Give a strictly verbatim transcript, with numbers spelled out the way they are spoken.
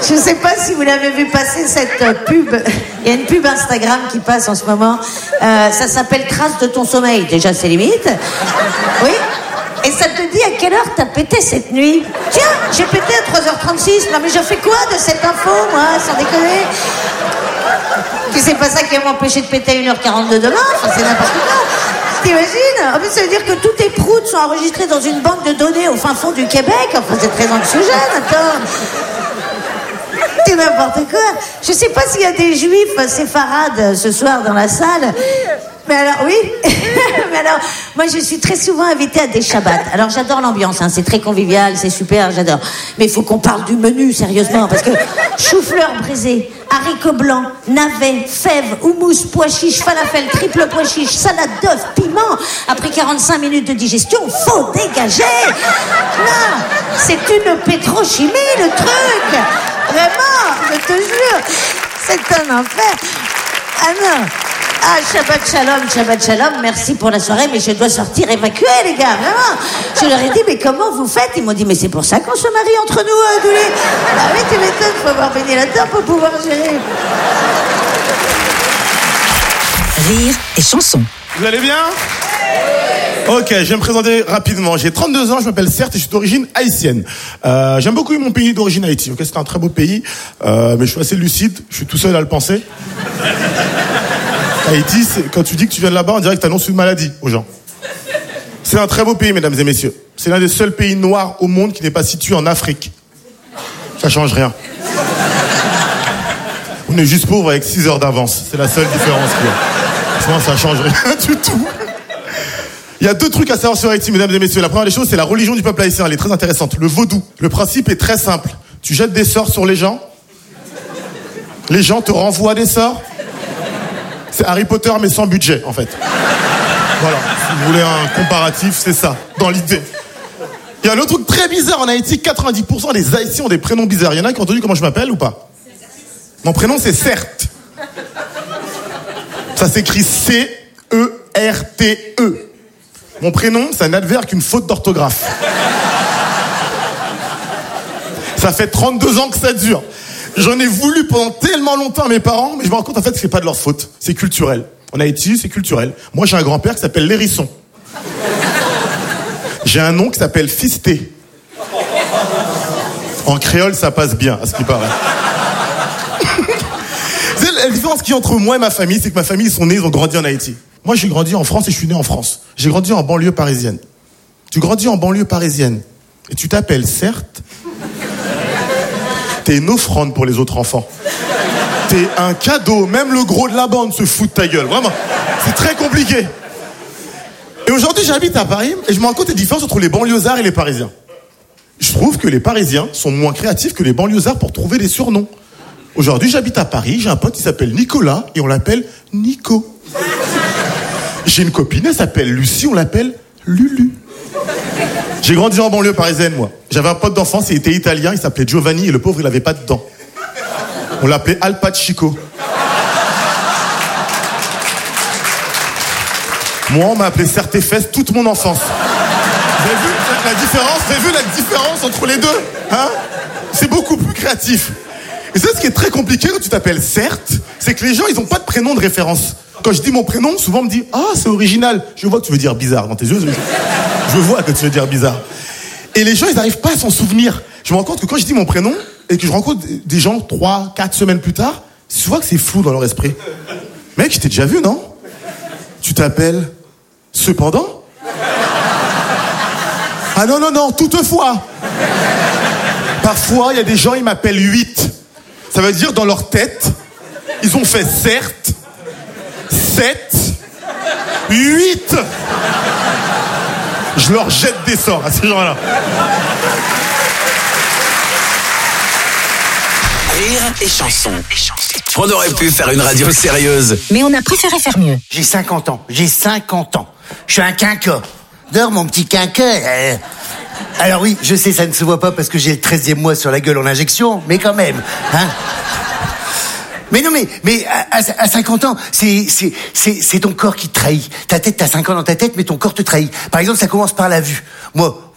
Je sais pas si vous l'avez vu passer cette euh, pub. Il y a une pub Instagram qui passe en ce moment. Euh, ça s'appelle Trace de ton sommeil. Déjà, c'est limite. Oui. Et ça te dit à quelle heure t'as pété cette nuit. Tiens, j'ai pété à trois heures trente-six. Non mais je fais quoi de cette info, moi, sans déconner? Que c'est pas ça qui va m'empêcher de péter à une heure quarante-deux demain. Enfin, c'est n'importe quoi. T'imagines? En plus, ça veut dire que tous tes proutes sont enregistrées dans une banque de données au fin fond du Québec. Enfin, c'est très anxiogène, attends. C'est n'importe quoi. Je sais pas s'il y a des juifs séfarades ce soir dans la salle. Mais alors, oui. Mais alors, moi, je suis très souvent invitée à des shabbats. Alors, j'adore l'ambiance, hein. C'est très convivial, c'est super, j'adore. Mais il faut qu'on parle du menu, sérieusement, parce que chou-fleur braisé, haricots blancs, navets, fèves, houmous, pois chiches, falafel, triple pois chiches, salade d'œufs, piment. Après quarante-cinq minutes de digestion, faut dégager. Non, c'est une pétrochimie, le truc. Vraiment, je te jure. C'est un enfer. Ah non. Ah, Shabbat Shalom, Shabbat Shalom, merci pour la soirée, mais je dois sortir évacuer, les gars, vraiment. Je leur ai dit, mais comment vous faites? Ils m'ont dit, mais c'est pour ça qu'on se marie entre nous, hein, Doulé. Ah oui, tu m'étonnes, faut avoir baigné là-dedans pour pouvoir gérer. Rire et chanson. Vous allez bien? Ok, je vais me présenter rapidement. J'ai trente-deux ans, je m'appelle Certes et je suis d'origine haïtienne. Euh, j'aime beaucoup mon pays d'origine, Haïti. Ok, c'est un très beau pays, euh, mais je suis assez lucide, je suis tout seul à le penser. Haïti, c'est, quand tu dis que tu viens de là-bas, on dirait que tu annonces une maladie aux gens. C'est un très beau pays, mesdames et messieurs. C'est l'un des seuls pays noirs au monde qui n'est pas situé en Afrique. Ça change rien. On est juste pauvres avec six heures d'avance. C'est la seule différence qu'il y a. Sinon, ça change rien du tout. Il y a deux trucs à savoir sur Haïti, mesdames et messieurs. La première des choses, c'est la religion du peuple haïtien. Elle est très intéressante. Le vaudou. Le principe est très simple. Tu jettes des sorts sur les gens. Les gens te renvoient des sorts. C'est Harry Potter, mais sans budget, en fait. Voilà. Si vous voulez un comparatif, c'est ça, dans l'idée. Il y a un autre truc très bizarre en Haïti. quatre-vingt-dix pour cent des Haïtiens ont des prénoms bizarres. Il y en a qui ont entendu comment je m'appelle ou pas? Mon prénom, c'est Certes. Ça s'écrit C E R T E. Mon prénom, c'est un adverbe qu'une faute d'orthographe. Ça fait trente-deux ans que ça dure. J'en ai voulu pendant tellement longtemps à mes parents, mais je me rends compte en fait que c'est pas de leur faute. C'est culturel. En Haïti, c'est culturel. Moi, j'ai un grand-père qui s'appelle L'Hérisson. J'ai un nom qui s'appelle Fisté. En créole, ça passe bien, à ce qui paraît. La différence qu'il y a entre moi et ma famille, c'est que ma famille, ils sont nés, ils ont grandi en Haïti. Moi, j'ai grandi en France et je suis né en France. J'ai grandi en banlieue parisienne. Tu grandis en banlieue parisienne et tu t'appelles Certes. T'es une offrande pour les autres enfants. T'es un cadeau. Même le gros de la bande se fout de ta gueule. Vraiment. C'est très compliqué. Et aujourd'hui, j'habite à Paris et je me rends compte des différences entre les banlieusards et les Parisiens. Je trouve que les Parisiens sont moins créatifs que les banlieusards pour trouver des surnoms. Aujourd'hui, j'habite à Paris, j'ai un pote qui s'appelle Nicolas et on l'appelle Nico. J'ai une copine, elle s'appelle Lucie, on l'appelle Lulu. J'ai grandi en banlieue parisienne, moi. J'avais un pote d'enfance, il était italien, il s'appelait Giovanni et le pauvre, il avait pas de dents. On l'appelait Al Pacino. Moi, on m'a appelé Certes-Fesses toute mon enfance. Vous avez vu la différence? Vous avez vu la différence entre les deux? Hein? C'est beaucoup plus créatif. Et c'est ce qui est très compliqué quand tu t'appelles Certes, c'est que les gens, ils n'ont pas de prénom de référence. Quand je dis mon prénom, souvent on me dit « Ah, c'est original ». Je vois que tu veux dire bizarre dans tes yeux. Je, je vois que tu veux dire bizarre. Et les gens, ils n'arrivent pas à s'en souvenir. Je me rends compte que quand je dis mon prénom et que je rencontre des gens trois, quatre semaines plus tard, tu vois que c'est flou dans leur esprit. Mec, je t'ai déjà vu, non? Tu t'appelles Cependant? Ah non, non, non, toutefois. Parfois, il y a des gens, ils m'appellent huit. Ça veut dire, dans leur tête, ils ont fait Certes, sept, huit. Je leur jette des sorts à ces gens-là. Rire et chanson. On aurait pu faire une radio sérieuse, mais on a préféré faire mieux. J'ai cinquante ans, j'ai cinquante ans. Je suis un quinquat. Dors, mon petit quinquat. Euh... Alors oui, je sais, ça ne se voit pas parce que j'ai le treizième mois sur la gueule en injection, mais quand même, hein. Mais non, mais, mais à, à cinquante ans, c'est, c'est, c'est, c'est ton corps qui te trahit. Ta tête, t'as cinq ans dans ta tête, mais ton corps te trahit. Par exemple, ça commence par la vue. Moi,